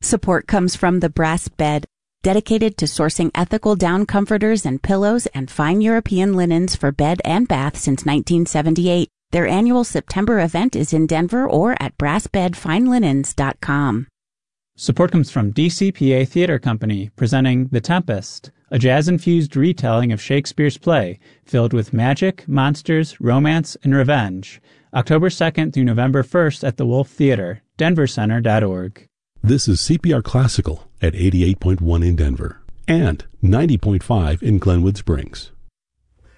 Support comes from the Brass Bed, dedicated to sourcing ethical down comforters and pillows and fine European linens for bed and bath since 1978. Their annual September event is in Denver or at brassbedfinelinens.com. Support comes from DCPA Theater Company, presenting The Tempest, a jazz-infused retelling of Shakespeare's play, filled with magic, monsters, romance, and revenge. October 2nd through November 1st at the Wolf Theater, denvercenter.org. This is CPR Classical at 88.1 in Denver and 90.5 in Glenwood Springs.